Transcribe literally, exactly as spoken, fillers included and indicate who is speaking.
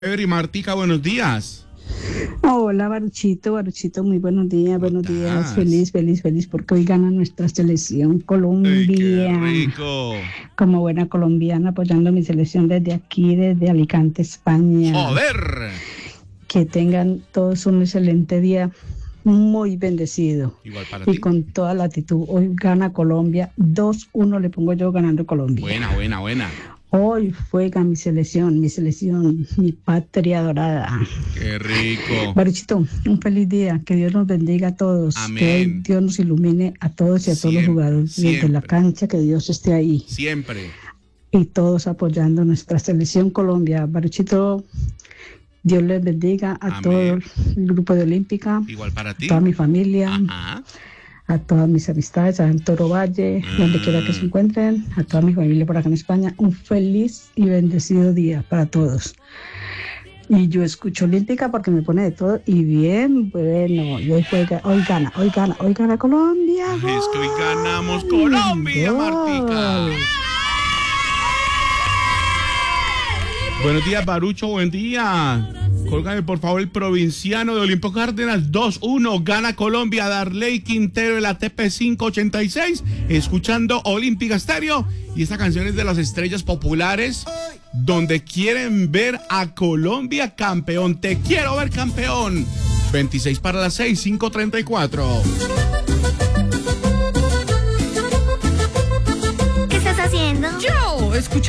Speaker 1: Ever y Martica, buenos días.
Speaker 2: Hola, Baruchito, Baruchito, muy buenos días, buenos días. Feliz, feliz, feliz, porque hoy gana nuestra selección Colombia.
Speaker 1: ¡Ay, qué rico!
Speaker 2: Como buena colombiana, apoyando mi selección desde aquí, desde Alicante, España.
Speaker 1: ¡Joder!
Speaker 2: Que tengan todos un excelente día, muy bendecido.
Speaker 1: Igual para
Speaker 2: y
Speaker 1: ti.
Speaker 2: con toda la actitud. Hoy gana Colombia, dos uno le pongo yo ganando Colombia.
Speaker 1: Buena, buena, buena.
Speaker 2: Hoy juega mi selección, mi selección, mi patria dorada.
Speaker 1: ¡Qué rico!
Speaker 2: Baruchito, un feliz día, que Dios nos bendiga a todos,
Speaker 1: Amén.
Speaker 2: que hoy Dios nos ilumine a todos y a todos
Speaker 1: Siempre,
Speaker 2: los jugadores desde
Speaker 1: siempre.
Speaker 2: la cancha, que Dios esté ahí
Speaker 1: Siempre.
Speaker 2: y todos apoyando nuestra selección Colombia. Baruchito, Dios les bendiga a
Speaker 1: Amén.
Speaker 2: todo el grupo de Olímpica,
Speaker 1: Igual para
Speaker 2: a
Speaker 1: ti.
Speaker 2: toda mi familia,
Speaker 1: Ajá.
Speaker 2: a todas mis amistades, a Toro Valle,
Speaker 1: Mm.
Speaker 2: donde quiera que se encuentren, a toda mi familia por acá en España. Un feliz y bendecido día para todos. Y yo escucho Olímpica porque me pone de todo y bien bueno. Y hoy juega, hoy gana, hoy gana, hoy gana Colombia.
Speaker 1: Ay, es que hoy
Speaker 2: ¡Gol!
Speaker 1: ganamos Colombia,
Speaker 2: ¡Gol!
Speaker 1: Martica. Buenos días, Barucho, buen día. Cólgame, por favor, el provinciano de Olimpo Cárdenas. Dos uno, gana Colombia. Darley Quintero de la T P quinientos ochenta y seis, escuchando Olímpica Estéreo. Y esta canción es de las estrellas populares, donde quieren ver a Colombia campeón. Te quiero ver campeón. veintiséis para las seis, cinco treinta y cuatro.
Speaker 3: ¿Qué estás haciendo?
Speaker 4: Yo, escucha.